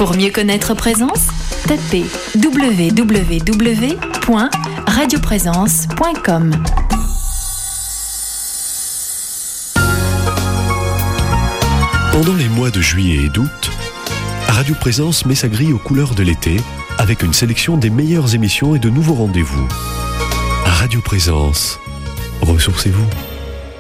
Pour mieux connaître Présence, tapez www.radioprésence.com. Pendant les mois de juillet et d'août, Radio Présence met sa grille aux couleurs de l'été avec une sélection des meilleures émissions et de nouveaux rendez-vous. Radio Présence, ressourcez-vous.